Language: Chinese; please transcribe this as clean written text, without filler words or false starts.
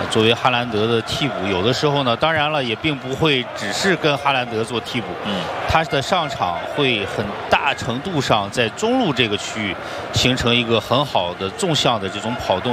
作为哈兰德的替补，有的时候呢，当然了，也并不会只是跟哈兰德做替补，他的上场会很大程度上在中路这个区域形成一个很好的纵向的这种跑动。